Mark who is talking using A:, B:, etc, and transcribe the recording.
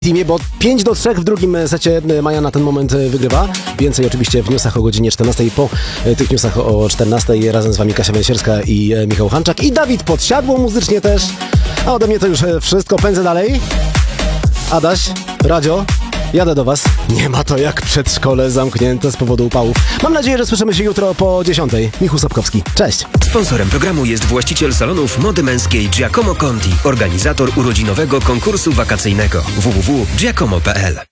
A: Teamie, bo 5-3 w drugim secie Maja na ten moment wygrywa. Więcej oczywiście w newsach o godzinie 14. Po tych newsach o 14. razem z wami Kasia Węsierska i Michał Hanczak. I Dawid Podsiadło muzycznie też. A ode mnie to już wszystko. Pędzę dalej. Adaś, Radio, jadę do was. Nie ma to jak przedszkole zamknięte z powodu upałów. Mam nadzieję, że słyszymy się jutro po 10. Michał Sapkowski. Cześć.
B: Sponsorem programu jest właściciel salonów mody męskiej Giacomo Conti, organizator urodzinowego konkursu wakacyjnego www.giacomo.pl.